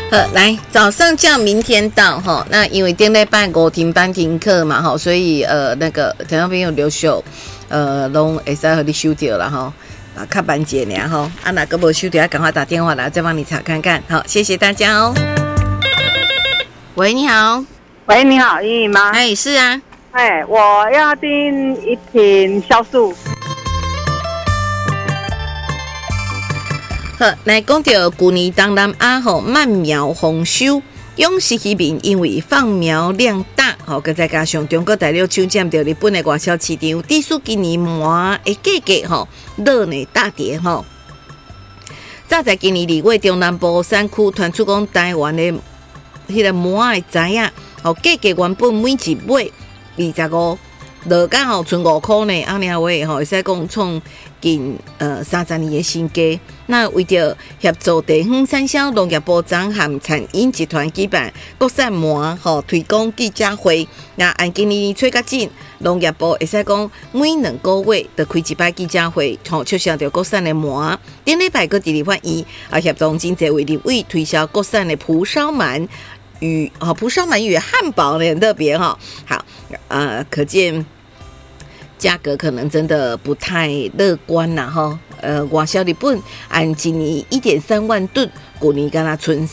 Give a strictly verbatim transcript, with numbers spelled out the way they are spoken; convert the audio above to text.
好，来早上叫明天到哈。那因为顶礼拜五停班停课嘛哈，所以呃那个听众朋友留守，呃，拢会使和你收掉了哈。啊，看班节呢哈，啊哪个无收掉，赶快打电话来，再帮你查看看。好，谢谢大家哦。喂，你好。 喂，你好，莹莹吗？ 哎，是啊。 哎，我要订一瓶酵素。 好，来讲到去年东南亚吼慢苗丰收，勇士渔民因为放苗量大，吼，佮再加上中国大陆抢占到日本的外销市场，致使今年麻的价格吼落呢大跌吼。早在今年二月，中南部山区传出讲台湾的迄个麻的材啊，吼价格原本每一尾二十五，落到吼剩五块呢，安尼啊话吼会使讲创近呃三十年的新低。那为着协助地方产销，农业部长和产业集团举办国产麻吼推广记者会。那按今年吹较紧，农业部会使讲每两个月就开一摆记者会，吼促销着国产的麻。顶礼拜个第二发现，啊协同真济位立委推销国产的蒲烧鳗与哦蒲烧鳗与汉堡呢很特别哈。好，呃，可见价格可能真的不太乐观啦哈。呃，外销日本按今年一点三万吨，去年敢若剩